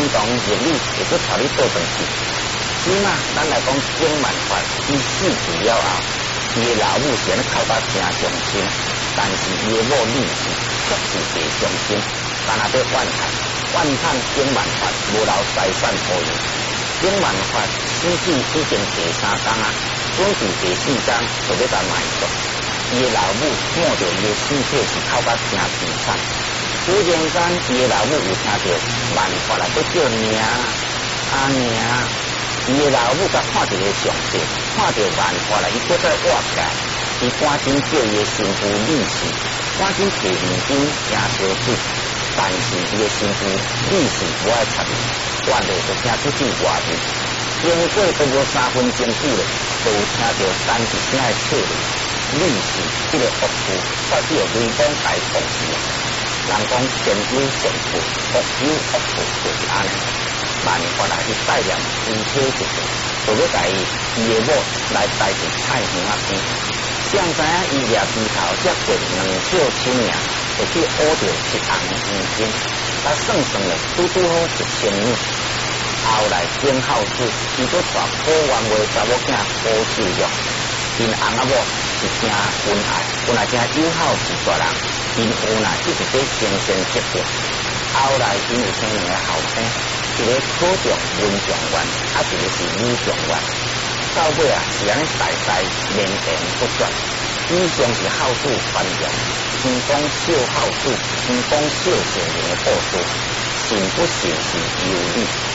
同日理会去带你倒转去。即嘛，咱来讲经万法，伊死去了后，伊的老母是安尼哭甲真伤心，但是伊的某李氏却是袂伤心，干那要怨叹，怨叹经万法无留财产互伊。经万法死去已经第3天啊，准备第4天就要甲埋葬。伊的老母看到伊的尸体是哭甲真悲惨，突然间伊的老母有听到万法来要叫娘啊娘。伊的老母甲看到个上帝，看到万法来，伊搁再活起来，伊赶紧叫伊的媳妇李氏，赶紧摕面巾行烧水。但是伊的媳妇李氏无爱插伊，原来就听出去外面，经过都无3分钟久咧，就有听到单一声的笑咧。李氏这个恶妇发表雷公大同志，人讲善有善报，恶有恶报，就是安尼。万法来伊带念身体一个，就要带伊的某来带去菜园仔边。谁知影伊掠猪头才过2小青尔，就去挖到1红黄金，他算咧拄拄好1000两。后来经后事，伊搁带好冤话查某囝好受用，因翁仔某是真恩爱，本来真友好一撮人，因有呐一直在精神疾病。后来因有生2个后生。一个科状文状元，一个是武状元。到尾啊，是安尼代代连连不绝。以上是孝子传扬，天公孝孝子，天公孝圣人的故事，信不信是由你。